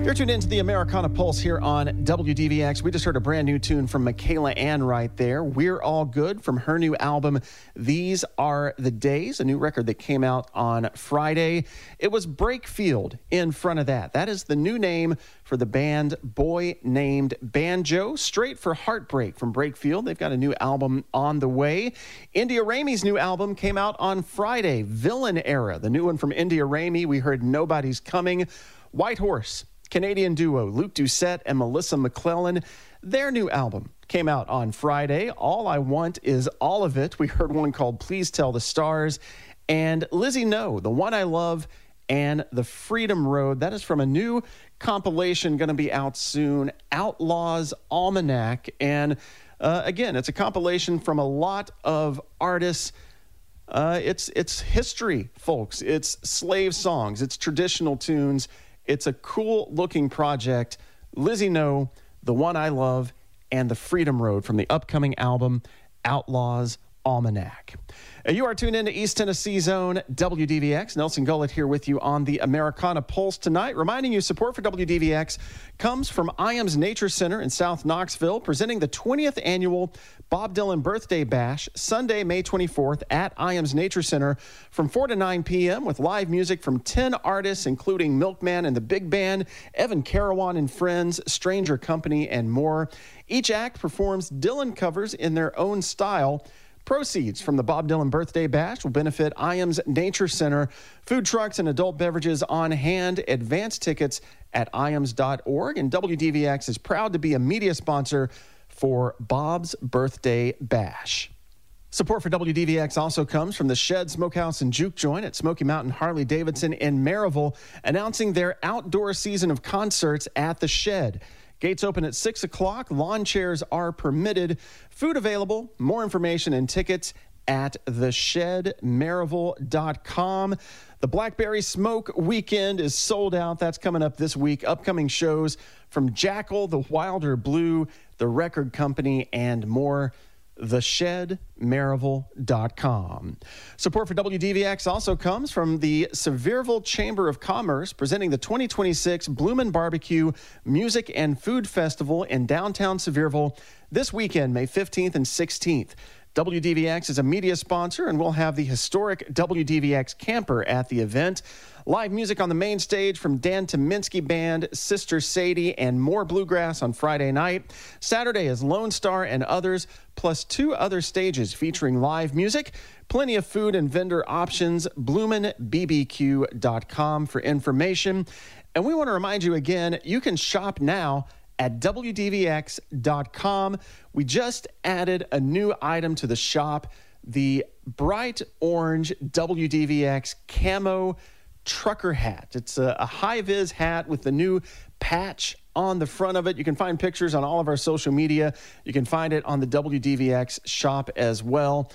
You're tuned into the Americana Pulse here on WDVX. We just heard a brand new tune from Michaela Ann right there. We're All Good from her new album, These Are the Days, a new record that came out on Friday. It was Breakfield in front of that. That is the new name for the band Boy Named Banjo, straight for Heartbreak from Breakfield. They've got a new album on the way. India Ramey's new album came out on Friday, Villain Era. The new one from India Ramey, we heard Nobody's Coming. White Horse, Canadian duo Luke Doucette and Melissa McClellan, their new album came out on Friday. All I Want Is All of It. We heard one called Please Tell the Stars. And Lizzie No, The One I Love and The Freedom Road. That is from a new compilation going to be out soon, Outlaws Almanac. And again, it's a compilation from a lot of artists. It's history, folks. It's slave songs. It's traditional tunes. It's a cool-looking project. Lizzie No, The One I Love, and The Freedom Road from the upcoming album, Outlaws Almanac. You are tuned into East Tennessee Zone, WDVX. Nelson Gullett here with you on the Americana Pulse tonight, reminding you support for WDVX comes from Iams Nature Center in South Knoxville, presenting the 20th annual Bob Dylan Birthday Bash, Sunday, May 24th at Iams Nature Center from 4 to 9 p.m. with live music from 10 artists, including Milkman and the Big Band, Evan Carawan and Friends, Stranger Company, and more. Each act performs Dylan covers in their own style. Proceeds from the Bob Dylan Birthday Bash will benefit Iams Nature Center. Food trucks and adult beverages on hand. Advance tickets at iams.org. And WDVX is proud to be a media sponsor for Bob's Birthday Bash. Support for WDVX also comes from the Shed Smokehouse and Juke Joint at Smoky Mountain Harley-Davidson in Maryville, announcing their outdoor season of concerts at the Shed. Gates open at 6 o'clock. Lawn chairs are permitted. Food available. More information and tickets at theshedmaryville.com. The Blackberry Smoke Weekend is sold out. That's coming up this week. Upcoming shows from Jackal, The Wilder Blue, The Record Company, and more. theshedmaryville.com. Support for WDVX also comes from the Sevierville Chamber of Commerce, presenting the 2026 Bloomin' Barbecue Music and Food Festival in downtown Sevierville this weekend, May 15th and 16th. WDVX is a media sponsor, and we'll have the historic WDVX camper at the event. Live music on the main stage from Dan Tominski Band, Sister Sadie, and more bluegrass on Friday night. Saturday is Lone Star and others, plus 2 other stages featuring live music. Plenty of food and vendor options. BlumenBBQ.com for information. And we want to remind you again, you can shop now at WDVX.com. We just added a new item to the shop, the bright orange WDVX camo trucker hat. It's a high-vis hat with the new patch on the front of it. You can find pictures on all of our social media. You can find it on the WDVX shop as well.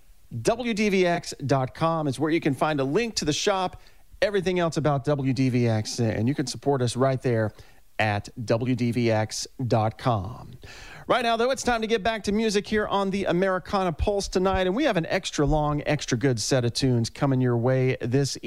WDVX.com is where you can find a link to the shop, everything else about WDVX, and you can support us right there at WDVX.com. Right now, though, it's time to get back to music here on the Americana Pulse tonight, and we have an extra long, extra good set of tunes coming your way this evening.